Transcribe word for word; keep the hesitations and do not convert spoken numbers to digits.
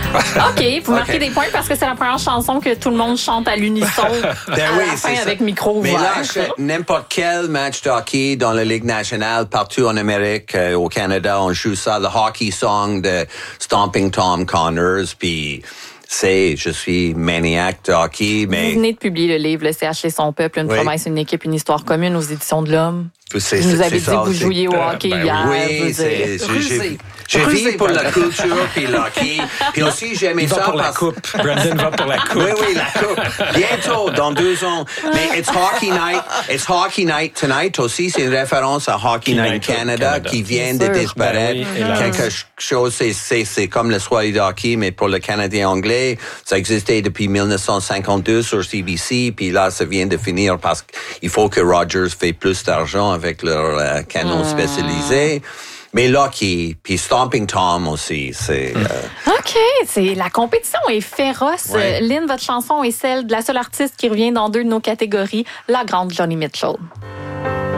OK, vous marquez okay. des points parce que c'est la première chanson que tout le monde chante à l'unisson ben à oui, la fin ça. Avec micro ouvert. Mais là, je, n'importe quel match de hockey dans la Ligue nationale, partout en Amérique, euh, au Canada, on joue ça, le hockey song de Stomping Tom Connors, puis c'est, je suis maniaque de hockey, mais... Vous venez de publier le livre, Le C H et son peuple, une oui. promesse, une équipe, une histoire commune aux éditions de l'Homme. C'est, vous c'est, avez c'est dit ça, que vous jouiez au hockey ben hier. Oui, c'est, j'ai, j'ai vu pour la culture puis le hockey. Puis aussi, j'aimais Il va ça pour parce... la coupe. Brandon va pour la coupe. Oui, oui, la coupe. Bientôt, dans deux ans. Mais it's hockey night. It's hockey night tonight aussi. C'est une référence à Hockey Night, Night Canada, Canada qui vient de disparaître. Ben oui, quelque chose, c'est, c'est, c'est comme le soirée de hockey, mais pour le Canadien anglais. Ça existait depuis dix-neuf cent cinquante-deux sur C B C. Puis là, ça vient de finir parce qu'il faut que Rogers fait plus d'argent avec leur euh, canon mmh. spécialisé. Mais là, qui, puis Stomping Tom aussi, c'est... Euh... OK, c'est, la compétition est féroce. Ouais. Lynn, votre chanson est celle de la seule artiste qui revient dans deux de nos catégories, la grande Joni Mitchell.